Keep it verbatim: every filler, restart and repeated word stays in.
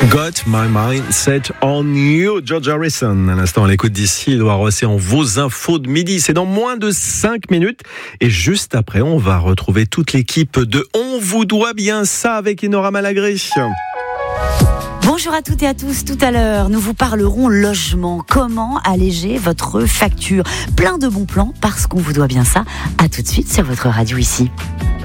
Got my mind set on you, George Harrison. À l'instant, à l'écoute d'ici, Édouard Rosset en vos infos de midi. C'est dans moins de cinq minutes. Et juste après, on va retrouver toute l'équipe de On vous doit bien ça avec Enora Malagré. Bonjour à toutes et à tous. Tout à l'heure, nous vous parlerons logement. Comment alléger votre facture? Plein de bons plans parce qu'on vous doit bien ça. À tout de suite sur votre radio ici.